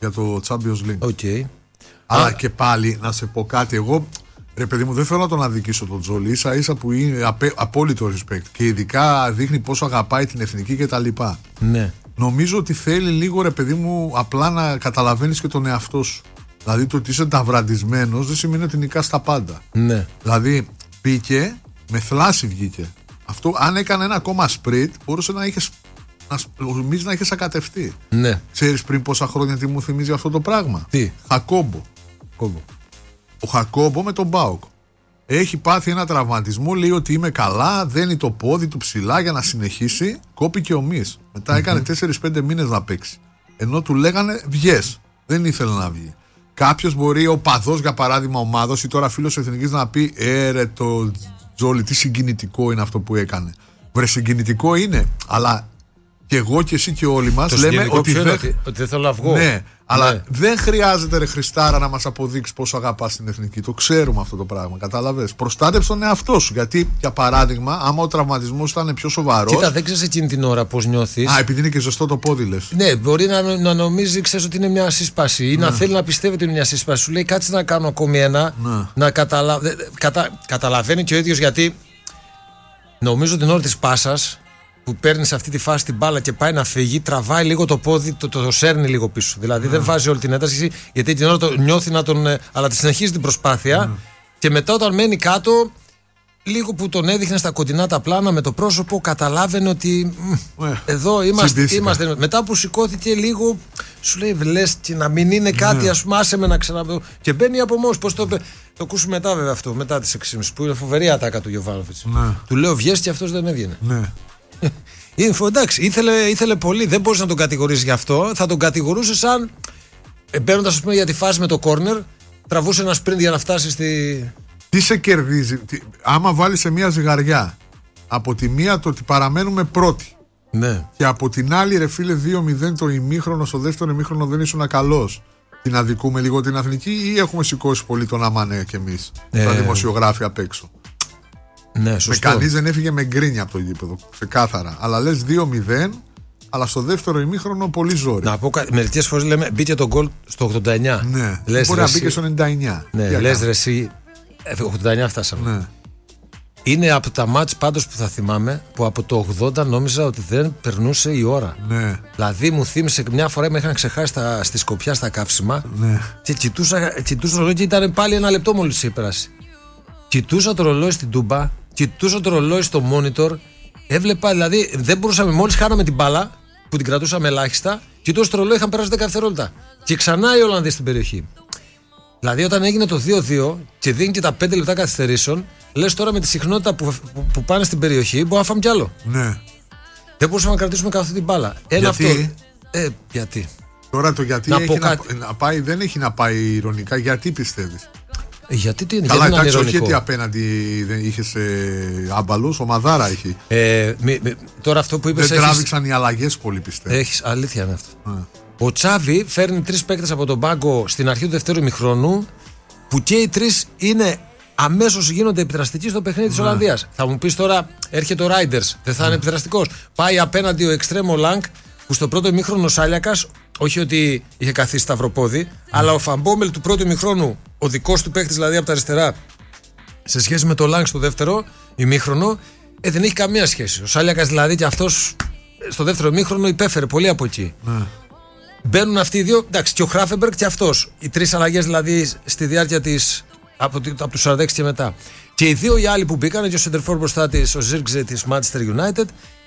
για το Champions League. Okay. Αλλά και πάλι να σε πω κάτι. Εγώ, ρε παιδί μου, δεν θέλω να τον αδικήσω τον Τζόλι. Ίσα ίσα που είναι απόλυτο respect. Και ειδικά δείχνει πόσο αγαπάει την εθνική κτλ. Ναι. Νομίζω ότι θέλει λίγο, ρε παιδί μου, απλά να καταλαβαίνεις και τον εαυτό σου. Δηλαδή το ότι είσαι ταυραντισμένος δεν σημαίνει ότι νικάς τα πάντα. Ναι. Δηλαδή πήγε, με θλάση βγήκε. Αυτό, αν έκανε ένα ακόμα sprint, μπορούσε να είχες. Νομίζεις να έχεις ακατευτεί. Ναι. Ξέρεις πριν πόσα χρόνια τι μου θυμίζει αυτό το πράγμα? Τι? Χακόμπο. Ο Χακόμπο με τον ΠΑΟΚ. Έχει πάθει ένα τραυματισμό, λέει ότι είμαι καλά, δένει το πόδι του ψηλά για να συνεχίσει. Κόπηκε ο Μης. Μετά έκανε 4-5 μήνες να παίξει. Ενώ του λέγανε βγες. Δεν ήθελε να βγει. Κάποιος μπορεί, ο παδός για παράδειγμα ομάδος ή τώρα φίλος εθνικής, να πει ρε το Τζόλι, τι συγκινητικό είναι αυτό που έκανε. Βρε, συγκινητικό είναι, αλλά και εγώ και εσύ και όλοι μας λέμε ότι δεν θέλω να βγω. Ναι, αλλά δεν χρειάζεται, ρε Χριστάρα, να μας αποδείξει πόσο αγαπάς την εθνική. Το ξέρουμε αυτό το πράγμα. Κατάλαβες. Προστάτεψε τον εαυτό σου. Γιατί, για παράδειγμα, άμα ο τραυματισμός ήταν πιο σοβαρός. Κοίτα, δεν ξέρεις εκείνη την ώρα πώς νιώθεις. Επειδή είναι και ζεστό το πόδι, λες. Ναι, μπορεί να νομίζει, ξέρεις, ότι είναι μια σύσπαση ή να θέλει να πιστεύει ότι είναι μια σύσπαση. Σου λέει κάτσε να κάνω ακόμη ένα. Να καταλαβαίνει και ο ίδιος, γιατί νομίζω την ώρα της πάσας που παίρνει σε αυτή τη φάση την μπάλα και πάει να φύγει, τραβάει λίγο το πόδι, το σέρνει λίγο πίσω. Δηλαδή δεν βάζει όλη την ένταση, γιατί την ώρα το νιώθει αλλά τη συνεχίζει την προσπάθεια. Και μετά όταν μένει κάτω, λίγο που τον έδειχνε στα κοντινά τα πλάνα με το πρόσωπο, καταλάβαινε ότι εδώ είμαστε. Μετά που σηκώθηκε λίγο, σου λέει λες και να μην είναι κάτι, ας πούμε, άσε με να ξαναδώ. Και μπαίνει από μόνος. Πώς το ακούσουμε μετά, βέβαια, αυτό, μετά τις 6.30, που είναι φοβερή ατάκα του Γιωβάνοβιτς. Του λέω βγες και αυτός δεν έβγαινε. Εντάξει, ήθελε πολύ, δεν μπορούσε να τον κατηγορήσει γι' αυτό. Θα τον κατηγορούσε σαν παίρνοντας, ας πούμε, για τη φάση με το κόρνερ, τραβούσε ένα sprint για να φτάσει στη. Τι σε κερδίζει, άμα βάλεις σε μια ζυγαριά από τη μία το ότι παραμένουμε πρώτοι, ναι, και από την άλλη, ρε φίλε, 2-0 το ημίχρονο, στο δεύτερο ημίχρονο δεν ήσουν καλός, την αδικούμε λίγο την εθνική ή έχουμε σηκώσει πολύ τον αμανέ κι εμείς, τα δημοσιογράφοι απ' έξω? Ναι, σωστό. Κανείς δεν έφυγε με γκρίνια από το γήπεδο, ξεκάθαρα. Αλλά λες 2-0, αλλά στο δεύτερο ημίχρονο πολύ ζόρι. Να πω μερικές φορές λέμε μπήκε το γκολ στο 89. Ναι, λες, μπορεί να μπήκε στο 99. Ναι, λες ρε εσύ, 89 φτάσαμε. Ναι. Είναι από τα μάτς πάντως που θα θυμάμαι, που από το 80 νόμιζα ότι δεν περνούσε η ώρα. Ναι. Δηλαδή μου θύμισε μια φορά, με είχαν ξεχάσει στη Σκοπιά στα καύσιμα. Ναι. Και κοιτούσα το ρολόι και ήταν πάλι ένα λεπτό μόλις είχε περάσει. Κοιτούσα το ρολόι στην Τούμπα, κοιτούσα το ρολόι στο monitor. Έβλεπα, δηλαδή δεν μπορούσαμε, μόλις χάναμε την μπάλα που την κρατούσαμε ελάχιστα, κοιτούσα το ρολόι, είχαν περάσει 10 δευτερόλεπτα. Και ξανά οι Ολλανδοί στην περιοχή. Δηλαδή όταν έγινε το 2-2 και δίνει και τα 5 λεπτά καθυστερήσεων, λες τώρα με τη συχνότητα που πάνε στην περιοχή, μπορούμε να φάμε κι άλλο. Ναι. Δεν μπορούσαμε να κρατήσουμε καθόλου την μπάλα. Γιατί? Γιατί. Τώρα το γιατί να πάει, δεν έχει να πάει ηρωνικά. Γιατί πιστεύεις? Γιατί τι είναι? Καλά, γιατί εντάξει, όχι γιατί απέναντι δεν είχες άμπαλους, ομαδάρα είχε. Τώρα αυτό που είπες. Δεν τράβηξαν οι αλλαγές πολύ, πιστεύω. Έχεις, αλήθεια είναι αυτό. Ο Τσάβη φέρνει 3 παίκτες από τον πάγκο στην αρχή του δεύτερου ημιχρόνου, που και οι 3 είναι αμέσως γίνονται επιδραστικοί στο παιχνίδι της Ολλανδίας. Θα μου πεις τώρα, έρχεται ο Ράιντερς, δεν θα είναι επιδραστικός? Πάει απέναντι ο Εξτρέμο Λάνκ, που στο πρώτο ημίχρονο ο Σάλιακας, όχι ότι είχε καθίσει σταυροπόδι, αλλά ο Φαμπόμελ του πρώτου ημίχρονου, ο δικός του παίκτης δηλαδή από τα αριστερά, σε σχέση με το Λάνκ στο δεύτερο ημίχρονο, δεν έχει καμία σχέση. Ο Σάλιακας δηλαδή και αυτός στο δεύτερο ημίχρονο υπέφερε πολύ από εκεί. Μπαίνουν αυτοί οι δύο, εντάξει, και ο Χράφεμπεργκ και αυτός. Οι 3 αλλαγές δηλαδή στη διάρκεια της, από τους 46 και μετά. Και οι 2 οι άλλοι που μπήκαν, και ο σεντερφόρ μπροστά της, ο Ζίρκζε της Manchester United,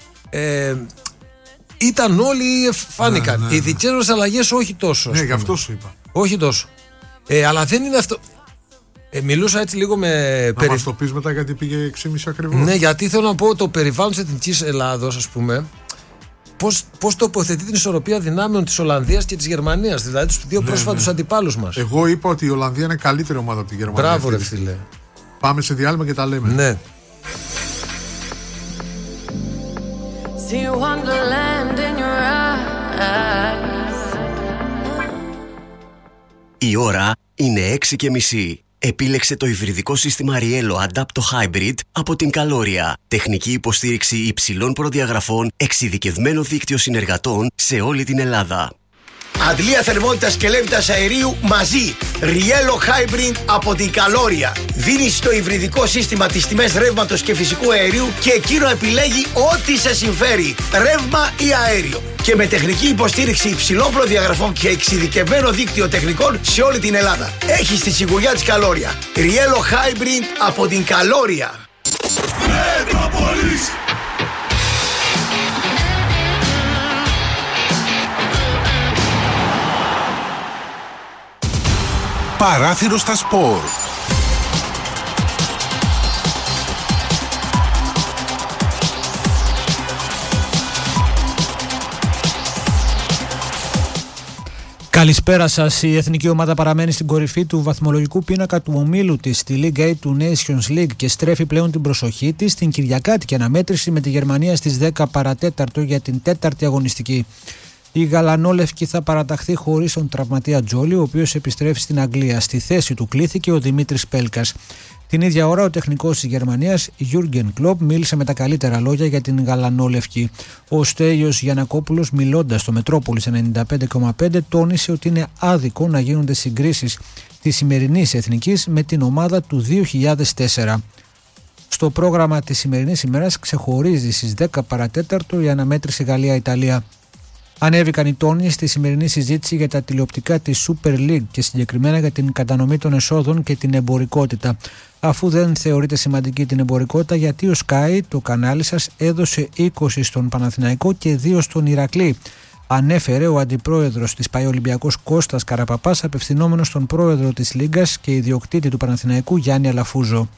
ήταν όλοι, φάνηκαν. Οι δικές μας αλλαγές όχι τόσο. Ναι, γι' αυτό σου είπα. Όχι τόσο. Αλλά δεν είναι αυτό. Μιλούσα έτσι λίγο με. Να μας το πεις μετά, γιατί πήγε 6,5 ακριβώς. Ναι, γιατί θέλω να πω το περιβάλλον της Εθνικής Ελλάδος, ας πούμε. Πώς τοποθετεί την ισορροπία δυνάμεων της Ολλανδίας και της Γερμανίας, δηλαδή τους δύο πρόσφατους αντιπάλους μας. Εγώ είπα ότι η Ολλανδία είναι καλύτερη ομάδα από τη Γερμανία. Μπράβο, ρε φίλε. Πάμε σε διάλειμμα και τα λέμε. Ναι. Η ώρα είναι 6:30. Επίλεξε το υβριδικό σύστημα Riello Adapto Hybrid από την Καλόρια. Τεχνική υποστήριξη υψηλών προδιαγραφών, εξειδικευμένο δίκτυο συνεργατών σε όλη την Ελλάδα. Αντλία θερμότητας και λέβητας αερίου μαζί. Riello Hybrid από την Καλόρια. Δίνει στο υβριδικό σύστημα τις τιμές ρεύματος και φυσικού αερίου και εκείνο επιλέγει ό,τι σε συμφέρει. Ρεύμα ή αέριο. Και με τεχνική υποστήριξη υψηλών προδιαγραφών και εξειδικευμένο δίκτυο τεχνικών σε όλη την Ελλάδα. Έχεις τη σιγουριά της Καλόρια. Riello Hybrid από την Καλόρια. Παράθυρο στα σπορ. Καλησπέρα σας. Η εθνική ομάδα παραμένει στην κορυφή του βαθμολογικού πίνακα του ομίλου της στη League A του Nations League και στρέφει πλέον την προσοχή της στην κυριακάτικη αναμέτρηση με τη Γερμανία στις 10 παρατέταρτο για την τέταρτη αγωνιστική. Η γαλανόλευκη θα παραταχθεί χωρίς τον τραυματία Τζόλι, ο οποίος επιστρέφει στην Αγγλία. Στη θέση του κλήθηκε ο Δημήτρης Πέλκας. Την ίδια ώρα ο τεχνικός της Γερμανίας, Γιούργεν Κλοπ, μίλησε με τα καλύτερα λόγια για την γαλανόλευκη. Ο Στέλιος Γιαννακόπουλος, μιλώντας στο Μετρόπολης 95,5, τόνισε ότι είναι άδικο να γίνονται συγκρίσεις της σημερινής εθνικής με την ομάδα του 2004. Στο πρόγραμμα της σημερινής ημέρας ξεχωρίζει στις 10 παρατέταρτο η αναμέτρηση Γαλλία-Ιταλία. Ανέβηκαν οι τόνοι στη σημερινή συζήτηση για τα τηλεοπτικά της Super League και συγκεκριμένα για την κατανομή των εσόδων και την εμπορικότητα. Αφού δεν θεωρείται σημαντική την εμπορικότητα, γιατί ο Sky, το κανάλι σας, έδωσε 20 στον Παναθηναϊκό και 2 στον Ηρακλή. Ανέφερε ο αντιπρόεδρος της ΠΑΕ Ολυμπιακός Κώστας Καραπαπάς, απευθυνόμενος στον πρόεδρο της Λίγκας και ιδιοκτήτη του Παναθηναϊκού Γιάννη Αλαφούζο.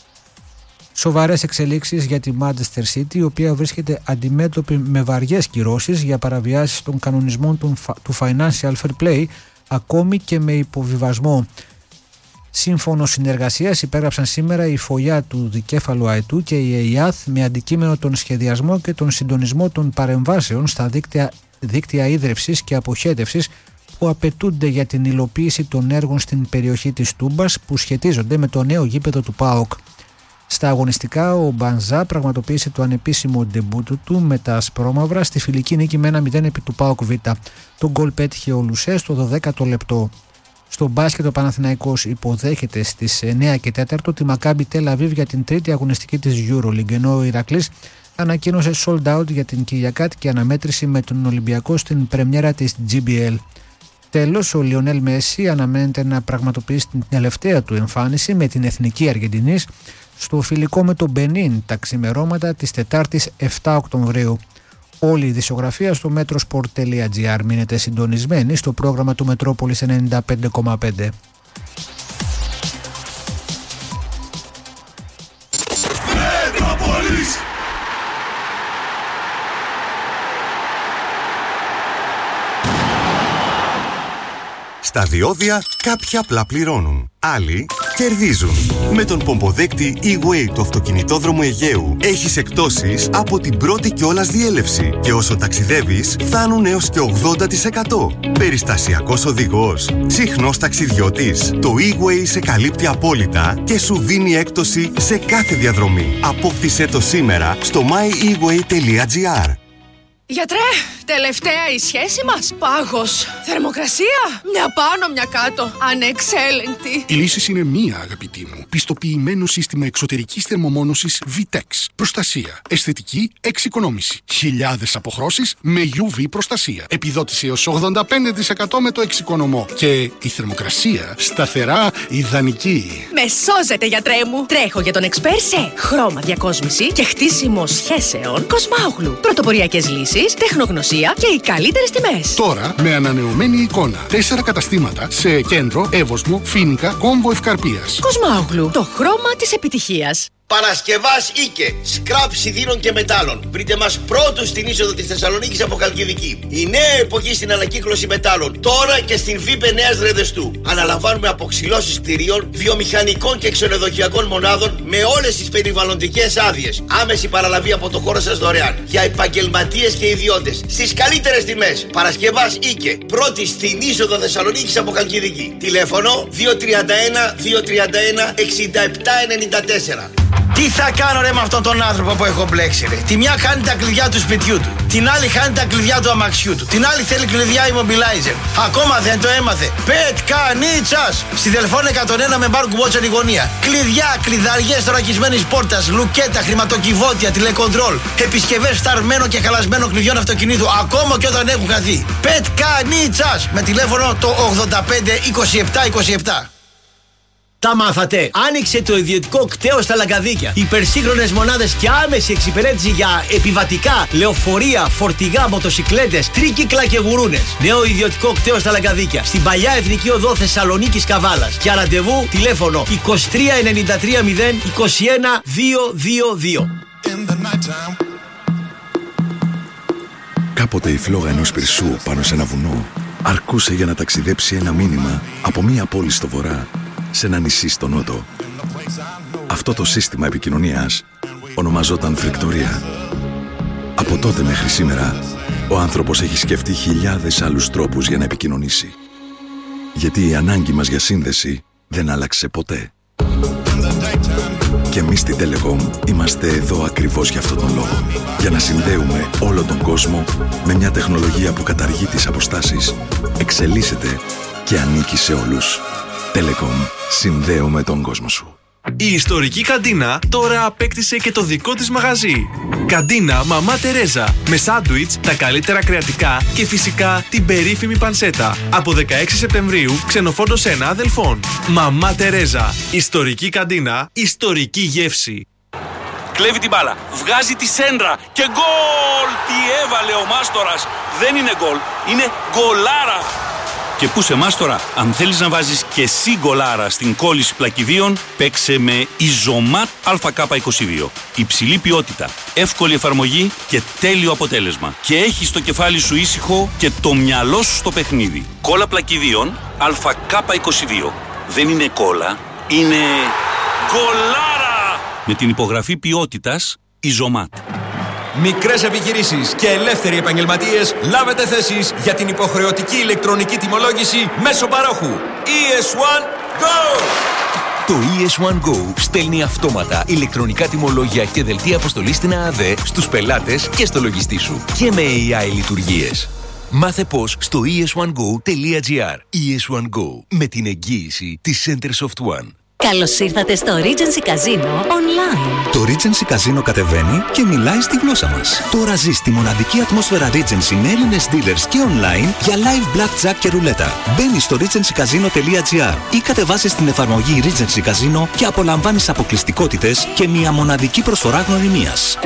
Σοβαρές εξελίξεις για τη Manchester City, η οποία βρίσκεται αντιμέτωπη με βαριές κυρώσεις για παραβιάσεις των κανονισμών του Financial Fair Play, ακόμη και με υποβιβασμό. Σύμφωνο συνεργασίας υπέγραψαν σήμερα η ΦΟΙΑ του Δικέφαλου Αετού και η ΕΙΑΘ με αντικείμενο τον σχεδιασμό και τον συντονισμό των παρεμβάσεων στα δίκτυα ίδρευσης και αποχέτευσης που απαιτούνται για την υλοποίηση των έργων στην περιοχή της Τούμπας που σχετίζονται με το νέο γήπεδο του ΠΑΟΚ. Στα αγωνιστικά, ο Μπανζά πραγματοποίησε το ανεπίσημο ντεμπούτο του με τα ασπρόμαυρα στη φιλική νίκη με 1-0 επί του ΠΑΟΚ Β. Το γκολ πέτυχε ο Λουσέ στο 12ο λεπτό. Στο μπάσκετ, ο Παναθηναϊκός υποδέχεται στις 9 και 4 τη Μακάμπι Τελ Αβίβ για την τρίτη αγωνιστική της EuroLeague, ενώ ο Ηρακλής ανακοίνωσε sold out για την κυριακάτικη αναμέτρηση με τον Ολυμπιακό στην πρεμιέρα της GBL. Τέλος, ο Λιονέλ Μέση αναμένεται να πραγματοποιήσει την τελευταία του εμφάνιση με την Εθνική Αργεντινής στο φιλικό με τον Μπενίν τα ξημερώματα της Τετάρτης 7 Οκτωβρίου. Όλη η δισογραφία στο metrosport.gr. Μείνετε συντονισμένοι στο πρόγραμμα του Μετρόπολης 95,5. Στα διόδια κάποιοι απλά πληρώνουν, άλλοι κερδίζουν. Με τον πομποδέκτη E-Way του αυτοκινητόδρομου Αιγαίου έχεις εκπτώσεις από την πρώτη κιόλας διέλευση και όσο ταξιδεύεις φτάνουν έως και 80%. Περιστασιακός οδηγός, συχνός ταξιδιώτης. Το E-Way σε καλύπτει απόλυτα και σου δίνει έκπτωση σε κάθε διαδρομή. Απόκτησέ το σήμερα στο myeWay.gr. Γιατρέ, τελευταία η σχέση μας. Πάγος. Θερμοκρασία. Μια πάνω, μια κάτω. Ανεξέλεγκτη. Η λύση είναι μία, αγαπητή μου. Πιστοποιημένο σύστημα εξωτερικής θερμομόνωσης VTEX. Προστασία. Αισθητική εξοικονόμηση. Χιλιάδες αποχρώσεις με UV προστασία. Επιδότηση έως 85% με το εξοικονομό. Και η θερμοκρασία σταθερά ιδανική. Με σώζετε, γιατρέ μου. Τρέχω για τον Expert σε χρώμα διακόσμηση και χτίσιμο σχέσεων Κοσμάογλου. Πρωτοποριακές λύσεις, τεχνογνωσία και οι καλύτερες τιμές. Τώρα με ανανεωμένη εικόνα. 4 καταστήματα σε Κέντρο, Εύωσμο, Φοίνικα, Κόμβο Ευκαρπίας. Κοσμάογλου. Το χρώμα της επιτυχίας. Παρασκευάς Ίκε, σκράπ σιδήρων και μετάλλων. Βρείτε μας πρώτους στην είσοδο της Θεσσαλονίκης από Χαλκιδική. Η νέα εποχή στην ανακύκλωση μετάλλων. Τώρα και στην ΒΥΠΕ Νέας Ρεδεστού. Αναλαμβάνουμε αποξυλώσεις κτηρίων, βιομηχανικών και ξενοδοχειακών μονάδων με όλες τις περιβαλλοντικές άδειες. Άμεση παραλαβή από το χώρο σας δωρεάν. Για επαγγελματίες και ιδιώτες. Στις καλύτερες τιμές. Παρασκευάς Ίκε, πρώτη στην είσοδο Θεσσαλονίκης από Χαλκιδική. Τηλέφωνο 231 231 6794. Τι θα κάνω ρε με αυτόν τον άνθρωπο που έχω μπλέξει ρε? Τη μια χάνει τα κλειδιά του σπιτιού του, την άλλη χάνει τα κλειδιά του αμαξιού του, την άλλη θέλει κλειδιά immobilizer. Ακόμα δεν το έμαθε. Πετκανίτσας! Στη Δελφών 101 με μπάρκου μπότσερ γωνία. Κλειδιά, κλειδαριές θωρακισμένης πόρτας, λουκέτα, χρηματοκιβώτια, τηλεκοντρόλ, επισκευές φθαρμένων και χαλασμένων κλειδιών αυτοκινήτου, ακόμα και όταν έχουν χαθεί. Πετκανίτσας! Με τηλέφωνο το 85 27 27. Τα μάθατε! Άνοιξε το ιδιωτικό κτέο στα Λαγκαδίκια. Υπερσύγχρονες μονάδες και άμεση εξυπηρέτηση για επιβατικά, λεωφορεία, φορτηγά, μοτοσικλέτες, τρίκυκλα και γουρούνες. Νέο ιδιωτικό κτέο στα Λαγκαδίκια. Στην παλιά Εθνική Οδό Θεσσαλονίκης Καβάλας. Για ραντεβού τηλέφωνο 23 93 0 21 222. Κάποτε η φλόγα ενός πυρσού πάνω σε ένα βουνό αρκούσε για να ταξιδέψει ένα μήνυμα από μία πόλη στο βορρά σε ένα νησί στο νότο. Αυτό το σύστημα επικοινωνίας ονομαζόταν φρικτορία. Από τότε μέχρι σήμερα, ο άνθρωπος έχει σκεφτεί χιλιάδες άλλους τρόπους για να επικοινωνήσει. Γιατί η ανάγκη μας για σύνδεση δεν άλλαξε ποτέ. Και εμείς στη Telecom είμαστε εδώ ακριβώς για αυτόν τον λόγο. Για να συνδέουμε όλο τον κόσμο με μια τεχνολογία που καταργεί τις αποστάσεις, εξελίσσεται και ανήκει σε όλους. Telecom. Συνδέουμε τον κόσμο σου. Η ιστορική καντίνα τώρα απέκτησε και το δικό της μαγαζί. Καντίνα Μαμά Τερέζα. Με σάντουιτς, τα καλύτερα κρεατικά και φυσικά την περίφημη πανσέτα. Από 16 Σεπτεμβρίου, ξενοφόντο 1 Αδελφών. Μαμά Τερέζα. Ιστορική καντίνα, ιστορική γεύση. Κλέβει την μπάλα, βγάζει τη σέντρα και γκολ! Τι έβαλε ο Μάστορας. Δεν είναι γκολ, είναι γκολάρα. Και πού σε Μάστορα, αν θέλεις να βάζεις και εσύ γκολάρα στην κόλληση πλακιδίων, παίξε με Ιζωμάτ ΑΚ22. Υψηλή ποιότητα, εύκολη εφαρμογή και τέλειο αποτέλεσμα. Και έχεις το κεφάλι σου ήσυχο και το μυαλό σου στο παιχνίδι. Κόλλα πλακιδίων ΑΚ22. Δεν είναι κόλλα, είναι γκολάρα! Με την υπογραφή ποιότητας Ιζωμάτ. Μικρές επιχειρήσεις και ελεύθεροι επαγγελματίες, λάβετε θέσεις για την υποχρεωτική ηλεκτρονική τιμολόγηση μέσω παρόχου. ES1 Go! Το ES1 Go στέλνει αυτόματα ηλεκτρονικά τιμολόγια και δελτία αποστολής στην ΑΑΔΕ στους πελάτες και στο λογιστή σου. Και με AI λειτουργίες. Μάθε πώς στο es1go.gr. ES1 Go, με την εγγύηση της Centersoft One. Καλώς ήρθατε στο Regency Casino Online. Το Regency Casino κατεβαίνει και μιλάει στη γλώσσα μας. Τώρα ζεις τη μοναδική ατμόσφαιρα Regency με Έλληνες dealers και online για live blackjack και ρουλέτα. Μπαίνεις στο regencycasino.gr ή κατεβάσεις την εφαρμογή Regency Casino και απολαμβάνεις αποκλειστικότητες και μια μοναδική προσφορά γνωριμίας.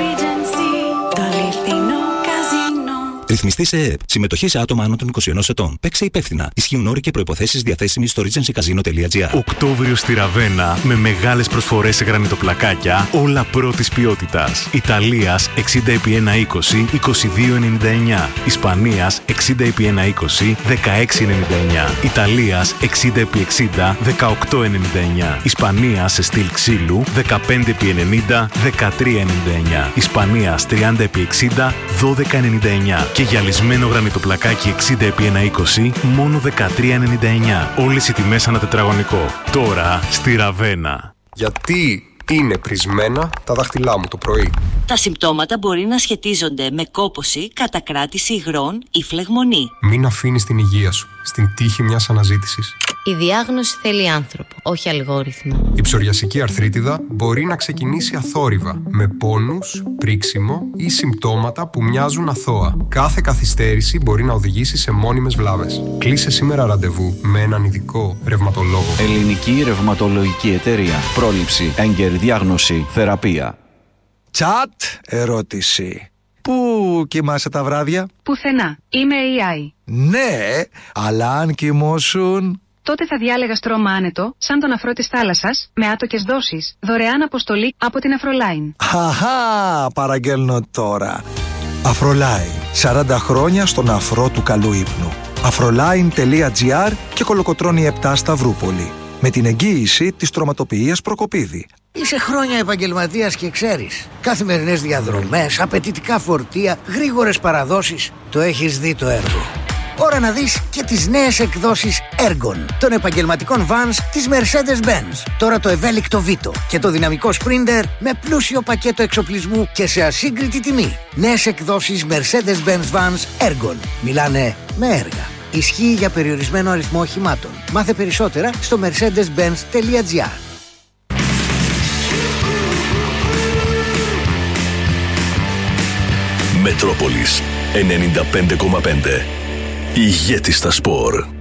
Ρυθμιστή σε ΕΕΠ. Συμμετοχή σε άτομα άνω των 21 ετών. Παίξε υπεύθυνα. Ισχύουν όροι και προϋποθέσεις διαθέσιμοι στο regencycasino.gr. Οκτώβριο στη Ραβένα με μεγάλες προσφορές σε γρανιτοπλακάκια, όλα πρώτης ποιότητας. Ιταλίας 60x120 22,99. Ισπανίας 60x120 16,99. Ιταλίας 60x60 18,99. Ισπανία σε στυλ ξύλου 15x90 13,99. Ισπανίας 30x60 12,99. Και γυαλισμένο γρανιτοπλακάκι 60x120 μόνο 13,99. Όλες οι τιμές ανά τετραγωνικό. Τώρα στη Ραβένα. Γιατί είναι πρισμένα τα δάχτυλά μου το πρωί? Τα συμπτώματα μπορεί να σχετίζονται με κόπωση, κατακράτηση υγρών ή φλεγμονή. Μην αφήνεις την υγεία σου στην τύχη μιας αναζήτησης. Η διάγνωση θέλει άνθρωπο, όχι αλγόριθμο. Η ψωριασική αρθρίτιδα μπορεί να ξεκινήσει αθόρυβα, με πόνους, πρίξιμο ή συμπτώματα που μοιάζουν αθώα. Κάθε καθυστέρηση μπορεί να οδηγήσει σε μόνιμες βλάβες. Κλείσε σήμερα ραντεβού με έναν ειδικό ρευματολόγο. Ελληνική Ρευματολογική Εταιρεία. Πρόληψη, έγκαιρη διάγνωση, θεραπεία. Τσατ, ερώτηση. Πού κοιμάσαι τα βράδια? Πουθενά. Είμαι AI. Ναι, αλλά αν κοιμώσουν... Τότε θα διάλεγα στρώμα άνετο, σαν τον αφρό της θάλασσας, με άτοκες δόσεις, δωρεάν αποστολή από την Αφρολάιν. Χαχά, παραγγέλνω τώρα. Αφρολάιν, 40 χρόνια στον αφρό του καλού ύπνου. Afrolain.gr και Κολοκοτρώνη 7 Σταυρούπολη. Με την εγγύηση της τροματοποιίας Προκοπίδη. Είσαι χρόνια επαγγελματίας και ξέρεις. Καθημερινές διαδρομές, απαιτητικά φορτία, γρήγορες παραδόσεις. Το έχεις δει το έργο. ώρα να δεις και τις νέες εκδόσεις Ergon των επαγγελματικών vans της Mercedes-Benz. Τώρα το ευέλικτο Vito και το δυναμικό Sprinter με πλούσιο πακέτο εξοπλισμού και σε ασύγκριτη τιμή. Νέες εκδόσεις Mercedes-Benz Vans Ergon. Μιλάνε με έργα. Ισχύει για περιορισμένο αριθμό οχημάτων. Μάθε περισσότερα στο mercedes-benz.gr. Μετρόπολης 95,5. Ηγέτη στα σπορ.